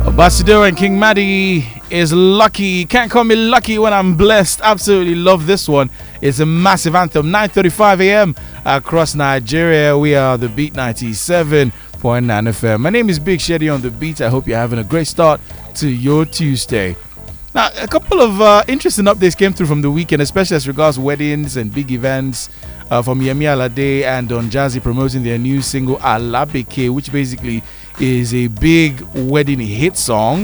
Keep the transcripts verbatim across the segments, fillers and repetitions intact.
Basido and King Maddie is lucky. Can't call me lucky when I'm blessed. Absolutely love this one. It's a massive anthem. nine thirty-five a.m. across Nigeria. We are the Beat ninety-seven point nine F M. My name is Big Shady on the Beat. I hope you're having a great start to your Tuesday. Now, a couple of uh, interesting updates came through from the weekend, especially as regards weddings and big events uh, from Yemi Alade and Don Jazzy promoting their new single Alabeke, which basically is a big wedding hit song.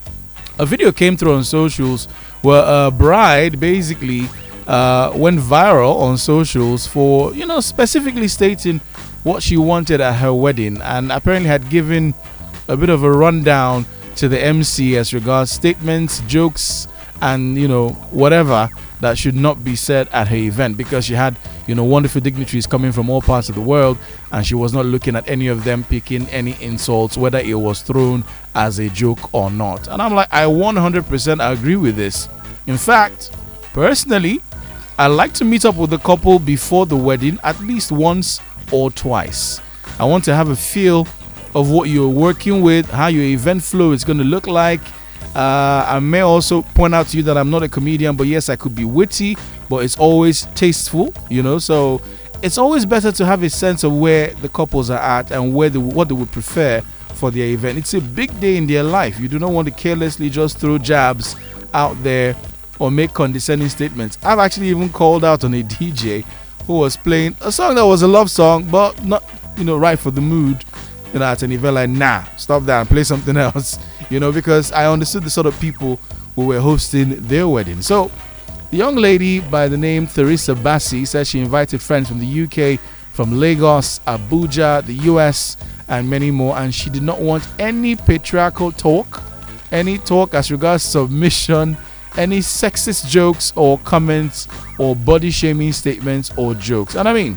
A video came through on socials where a bride basically uh, went viral on socials for, you know, specifically stating what she wanted at her wedding, and apparently had given a bit of a rundown to the M C as regards statements, jokes, and, you know, whatever that should not be said at her event, because she had, you know, wonderful dignitaries coming from all parts of the world, and she was not looking at any of them picking any insults, whether it was thrown as a joke or not. And I'm like, I one hundred percent agree with this. In fact, personally, I like to meet up with the couple before the wedding at least once or twice. I want to have a feel of what you're working with, how your event flow is going to look like. Uh, I may also point out to you that I'm not a comedian, but yes, I could be witty, but it's always tasteful, you know. So it's always better to have a sense of where the couples are at and where the, what they would prefer for their event. It's a big day in their life. You do not want to carelessly just throw jabs out there or make condescending statements. I've actually even called out on a D J who was playing a song that was a love song, but not, you know, right for the mood. You know, at an event, like, nah, stop that and play something else, you know, because I understood the sort of people who were hosting their wedding. So the young lady by the name Theresa Bassi says she invited friends from the U K, from Lagos, Abuja, the U S, and many more, and she did not want any patriarchal talk, any talk as regards submission, any sexist jokes or comments or body shaming statements or jokes. And I mean,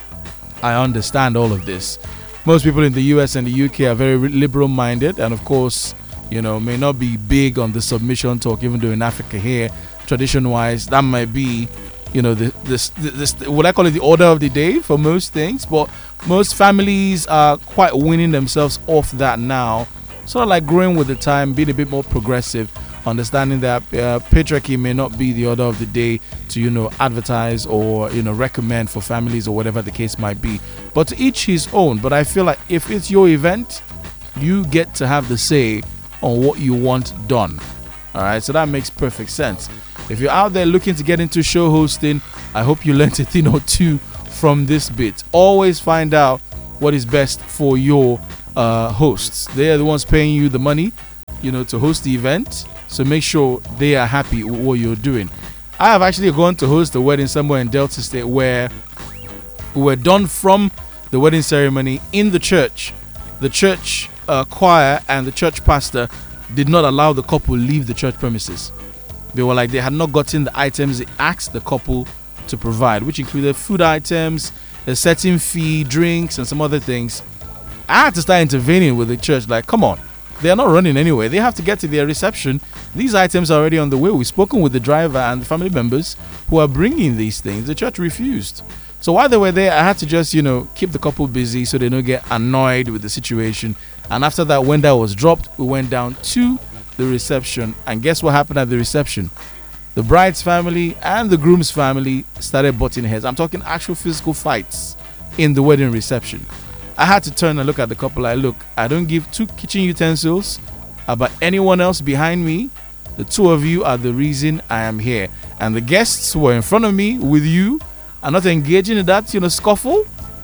I understand all of this. Most people in the U S and the U K are very liberal minded, and of course, you know, may not be big on the submission talk, even though in Africa here, tradition wise, that might be, you know, the this this what I call it the order of the day for most things. But most families are quite winning themselves off that now, sort of like growing with the time, being a bit more progressive, understanding that uh, patriarchy may not be the order of the day to, you know, advertise or, you know, recommend for families or whatever the case might be. But to each his own. But I feel like if it's your event, you get to have the say on what you want done. All right, so that makes perfect sense. If you're out there looking to get into show hosting, I hope you learned a thing or two from this bit. Always find out what is best for your uh, hosts. They are the ones paying you the money, you know, to host the event. So make sure they are happy with what you're doing. I have actually gone to host a wedding somewhere in Delta State where we were done from the wedding ceremony in the church. The church uh, choir and the church pastor did not allow the couple leave the church premises. They were like, they had not gotten the items they asked the couple to provide, which included food items, a certain fee, drinks, and some other things. I had to start intervening with the church, like, come on. They are not running anyway. They have to get to their reception. These items are already on the way. We've spoken with the driver and the family members who are bringing these things. The church refused. So while they were there, I had to just, you know, keep the couple busy so they don't get annoyed with the situation. And after that, when that was dropped, we went down to the reception. And guess what happened at the reception? The bride's family and the groom's family started butting heads. I'm talking actual physical fights in the wedding reception. I had to turn and look at the couple like, look, I don't give two kitchen utensils about anyone else behind me. The two of you are the reason I am here. And the guests who are in front of me with you are not engaging in that, you know, scuffle.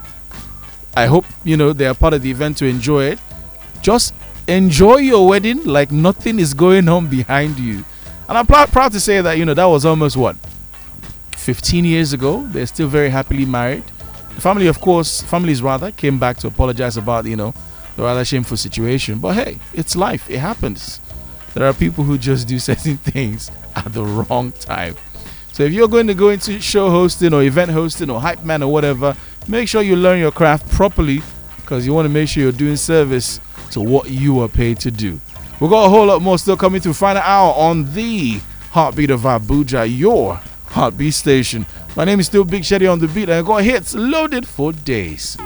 I hope, you know, they are part of the event to enjoy it. Just enjoy your wedding like nothing is going on behind you. And I'm proud, proud to say that, you know, that was almost, what, fifteen years ago. They're still very happily married. The family, of course, families rather, came back to apologize about, you know, the rather shameful situation. But hey, it's life. It happens. There are people who just do certain things at the wrong time. So if you're going to go into show hosting or event hosting or hype man or whatever, make sure you learn your craft properly, because you want to make sure you're doing service to what you are paid to do. We've got a whole lot more still coming through. Final hour on the Heartbeat of Abuja, your Heartbeat station. My name is still Big Shady on the beat, and I got hits loaded for days.